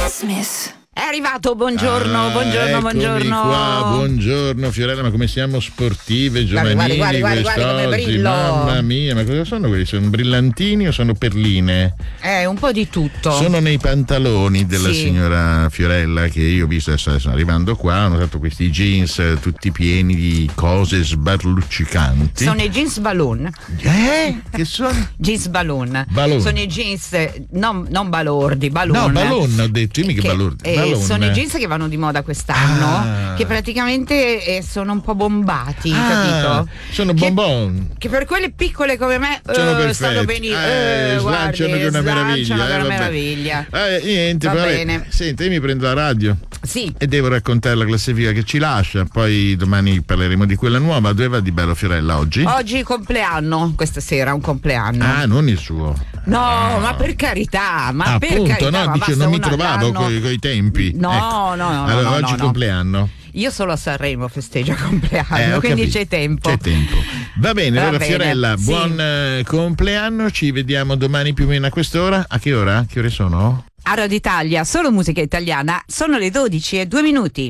Smith. È arrivato, buongiorno, buongiorno. Qua, buongiorno Fiorella, ma come siamo sportive, giovanili guardi come brillo. Mamma mia, ma cosa sono quelli? Sono brillantini o sono perline? Un po' di tutto. Sono nei pantaloni della signora Fiorella, che io ho visto adesso arrivando qua, hanno fatto questi jeans tutti pieni di cose sbarluccicanti. Sono i jeans balloon. Che sono? Jeans balloon. Sono i jeans non balordi, balloon. No, balloon ho detto, io mica balordi. Sono i jeans che vanno di moda quest'anno, che praticamente sono un po' bombati, capito? Sono bonbon. Che per quelle piccole come me stanno benissimo. Slanciano che è una meraviglia. Niente, va bene. Senta, io mi prendo la radio. Sì. E devo raccontare la classifica che ci lascia, poi domani parleremo di quella nuova. Dove va di bello Fiorella oggi? Oggi compleanno, questa sera un compleanno. Non il suo. No, ma per carità, per carità. No, dice, non mi trovavo coi tempi. No. Allora oggi compleanno. Io solo a Sanremo festeggio compleanno, quindi c'è tempo. Va bene, allora Fiorella, buon compleanno, ci vediamo domani più o meno a quest'ora. A che ora? Che ore sono? A Radio Italia, solo musica italiana, sono le 12:02.